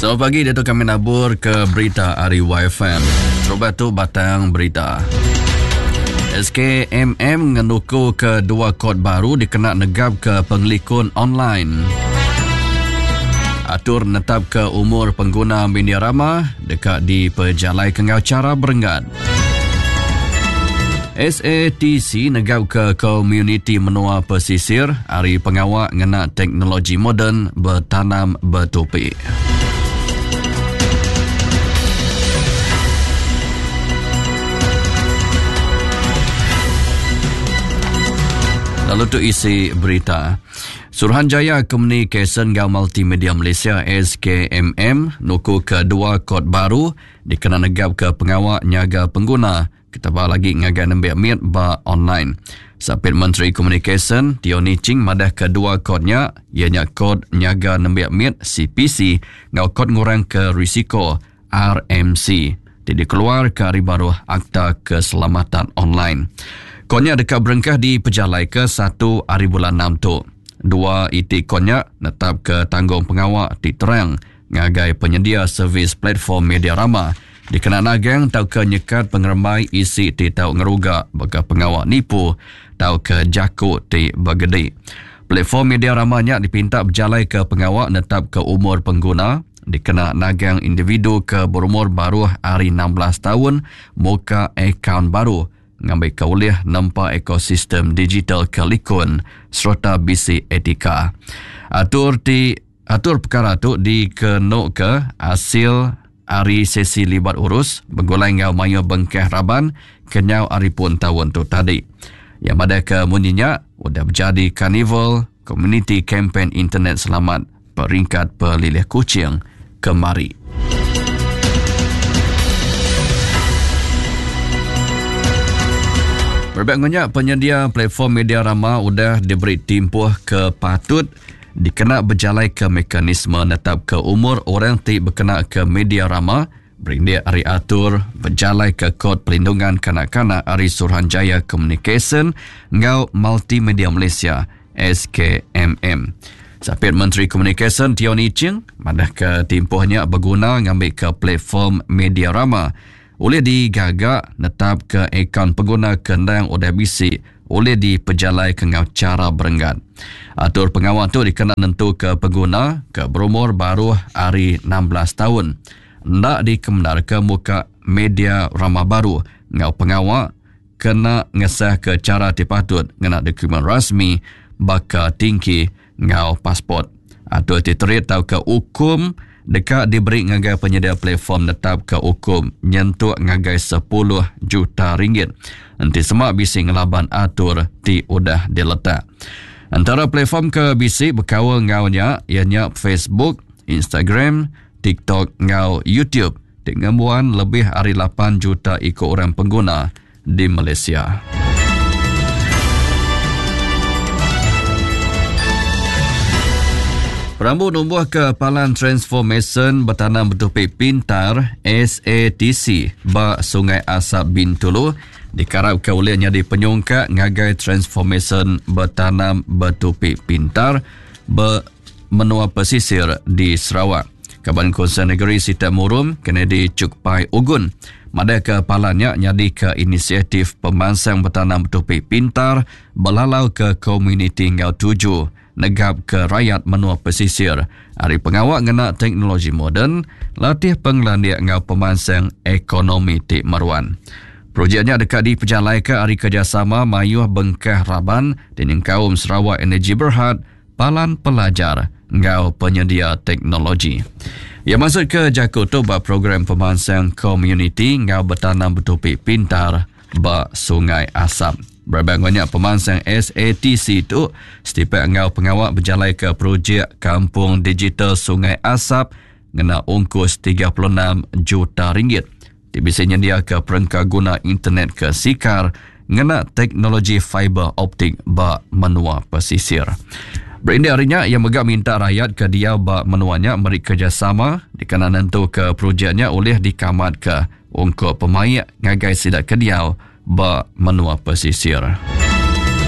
Selamat pagi, Dato' kami nabur ke berita Ariwa FM. Terubah tu batang berita. SKMM mengenuku kedua kod baru dikena negab ke pengelikun online. Atur netap ke umur pengguna media rama dekat di pejalai kengau cara berenggat. SATC negab ke komuniti menua pesisir, hari pengawak ngena teknologi moden bertanam bertopik. Lalu tu isi berita. Suruhanjaya Communication Gau Multimedia Malaysia SKMM nuku kedua kod baru dikena negab ke pengawak nyaga pengguna. Kita bawa lagi ngagai nembek miat ba online. Sapit Menteri Communication Teo Ni Ching madah kedua kodnya ianya kod nyaga nembek miat CPC ngau kod ngurang ke risiko RMC. Jadi keluar ke hari baru Akta Keselamatan Online. Kodnya dekat berengkah di pejalai ke 1 hari bulan 6 tu. 2 itik kodnya netap ke tanggung pengawak di terang ngagai penyedia servis platform media rama. Dikena nagang tau ke nyekat pengeremai isi ti tau ngeruga baka pengawak nipu tau ke jakut ti bagedi. Platform media ramanya dipinta berjalai ke pengawak netap ke umur pengguna. Dikena nagang individu ke berumur baru hari 16 tahun muka akaun baru. Ngambil kauliah nampak ekosistem digital kelikun serta bisi etika. Atur perkara tu dikenuk ke hasil hari sesi libat urus bergulai ngau mayu bengkeh raban kenyau hari pun tahun tu tadi. Yang pada kemunyinya sudah berjadi karnival community campaign internet selamat peringkat pelilih kucing kemari. Berbagainya penyedia platform media rama sudah diberi timpuh ke patut dikena berjalai ke mekanisme netap ke umur orang ti berkena ke media rama berindia hari atur berjalai ke kod perlindungan kanak-kanak hari Suruhanjaya Communication ngau Multimedia Malaysia SKMM. Sapit Menteri Communication Teo Ni Ching madah ke timpuhnya berguna ngambil ke platform media rama oleh digagak netap ke akaun pengguna kendang udah bisi oleh dipejalai ke ngau cara berenggat. Atur pengawal tu dikena nentu ke pengguna ke berumur baru hari 16 tahun. Ndak dikemendar ke muka media ramah baru ngau pengawal kena ngesah ke cara dipatut ngena dokumen rasmi baka tinggi ngau pasport. Atur titerit tau ke hukum dekat diberi ngagai penyedia platform netap ke hukum nyentuh ngagai 10 juta ringgit. Nanti semak bisi ngelaban atur ti udah diletak. Antara platform ke bisi berkawal ngaunya ianya Facebook, Instagram, TikTok ngau YouTube. Dengan lebih hari 8 juta ikut orang pengguna di Malaysia. Rambut numbuh kepalan transformation bertanam bertopik pintar SATC bak Sungai Asap Bintulu dikarap ke olehnya di penyongkak ngagai transformation bertanam bertopik pintar menua pesisir di Sarawak. Kaban Konsen Negeri Siti Murum kena di Cukpai Ugun. Mada kepalannya nyadi ke inisiatif pemansang bertanam bertopik pintar belalau ke komuniti Ngau 7. Negab ke rakyat menua pesisir. Hari pengawak ngena teknologi moden, latih penglandia ngau pemansang ekonomi Tik Marwan. Projeknya dekat di pejalai ke hari kerjasama mayuh bengkah raban dengan kaum Sarawak Energi Berhad, palan pelajar ngau penyedia teknologi. Ia masuk ke Jakarta bak program pemansang komuniti ngau bertanam bertopik pintar bak Sungai Asap. Berbagainya pemansang SATC itu setiap ngau pengawak berjalai ke projek Kampung Digital Sungai Asap ngena ungkus 36 juta ringgit. Dibisanya dia ke perengkah guna internet ke Sikar ngena teknologi fiber optik bak menua pesisir. Berindia harinya yang megak minta rakyat ke dia bak menuanya meri kerjasama dikena nentu ke projeknya oleh dikamat ke ungkup pemayak ngagai sidak kediau bak menua pesisir.